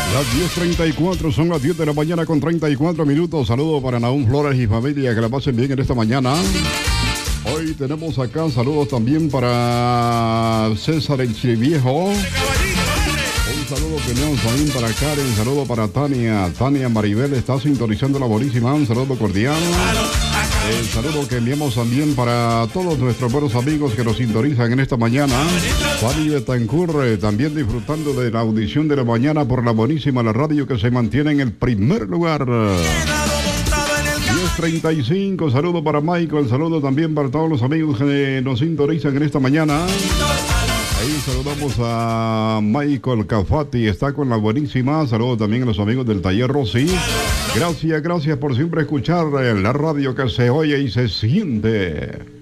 Las 10:34, son las 10 de la mañana con 34 minutos. Saludos para Naún Flores y familia, que la pasen bien en esta mañana. Hoy tenemos acá saludos también para César el Chiviejo. Un saludo que tenemos también para Karen, saludo para Tania Maribel está sintonizando la buenísima, un saludo cordial. El saludo que enviamos también para todos nuestros buenos amigos que nos sintonizan en esta mañana. Fanny Betancourt también disfrutando de la audición de la mañana por la buenísima la radio que se mantiene en el primer lugar. 10:35, saludo para Michael, saludo también para todos los amigos que nos sintonizan en esta mañana. Ahí saludamos a Michael Cafati, está con la buenísima. Saludo también a los amigos del Taller Rossi. Gracias por siempre escuchar la radio que se oye y se siente.